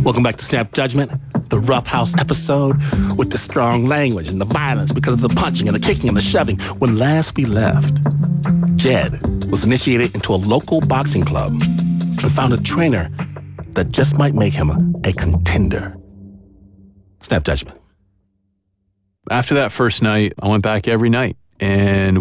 Welcome back to Snap Judgment, the Rough House episode with the strong language and the violence because of the punching and the kicking and the shoving. When last we left, Jed was initiated into a local boxing club and found a trainer that just might make him a contender. Snap Judgment. After that first night, I went back every night, and